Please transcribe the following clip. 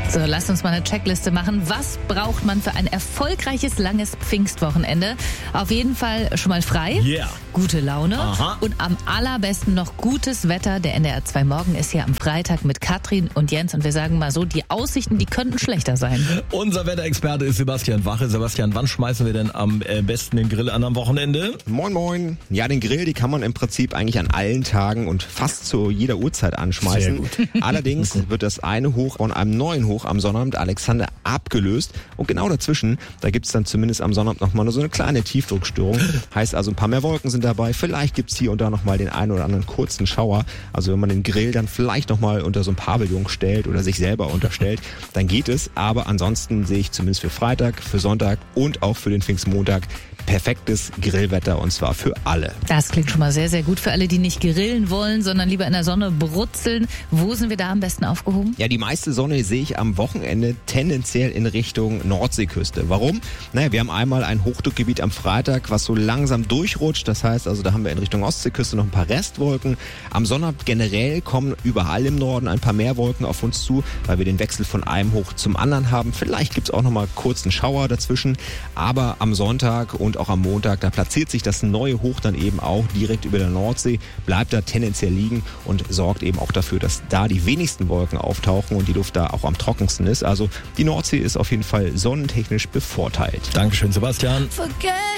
So, lasst uns mal eine Checkliste machen. Was braucht man für ein erfolgreiches, langes Pfingstwochenende? Auf jeden Fall schon mal frei, gute Laune und am allerbesten noch gutes Wetter. Der NDR 2 Morgen ist hier am Freitag mit Katrin und Jens und wir sagen mal so, die Aussichten, die könnten schlechter sein. Unser Wetterexperte ist Sebastian Wache. Sebastian, wann schmeißen wir denn am besten den Grill an am Wochenende? Moin moin. Ja, den Grill, die kann man im Prinzip eigentlich an allen Tagen und fast zu jeder Uhrzeit anschmeißen. Sehr gut. Allerdings wird das eine Hoch von einem neuen Hoch am Sonnabend, Alexander, abgelöst. Und genau dazwischen, da gibt's dann zumindest am Sonnabend nochmal so eine kleine Tiefdruckstörung. Heißt also, ein paar mehr Wolken sind dabei. Vielleicht gibt's hier und da nochmal den einen oder anderen kurzen Schauer. Also wenn man den Grill dann vielleicht nochmal unter so ein Pavillon stellt oder sich selber unterstellt, dann geht es. Aber ansonsten sehe ich zumindest für Freitag, für Sonntag und auch für den Pfingstmontag perfektes Grillwetter und zwar für alle. Das klingt schon mal sehr, sehr gut für alle, die nicht grillen wollen, sondern lieber in der Sonne brutzeln. Wo sind wir da am besten aufgehoben? Ja, die meiste Sonne sehe ich am Wochenende tendenziell in Richtung Nordseeküste. Warum? Naja, wir haben einmal ein Hochdruckgebiet am Freitag, was so langsam durchrutscht. Das heißt also, da haben wir in Richtung Ostseeküste noch ein paar Restwolken. Am Sonnabend generell kommen überall im Norden ein paar mehr Wolken auf uns zu, weil wir den Wechsel von einem Hoch zum anderen haben. Vielleicht gibt's auch noch mal kurz einen Schauer dazwischen. Aber am Sonntag und auch am Montag, da platziert sich das neue Hoch dann eben auch direkt über der Nordsee, bleibt da tendenziell liegen und sorgt eben auch dafür, dass da die wenigsten Wolken auftauchen und die Luft da auch am trockensten ist. Also die Nordsee ist auf jeden Fall sonnentechnisch bevorteilt. Dankeschön, Sebastian.